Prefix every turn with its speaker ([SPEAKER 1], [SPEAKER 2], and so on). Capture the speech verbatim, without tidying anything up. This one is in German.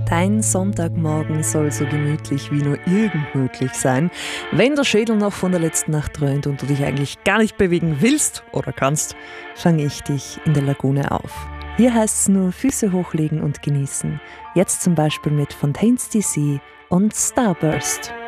[SPEAKER 1] Dein Sonntagmorgen soll so gemütlich wie nur irgend möglich sein. Wenn der Schädel noch von der letzten Nacht dröhnt und du dich eigentlich gar nicht bewegen willst oder kannst, fange ich dich in der Lagune auf. Hier heißt es nur Füße hochlegen und genießen. Jetzt zum Beispiel mit Fontaines D C und Starburst.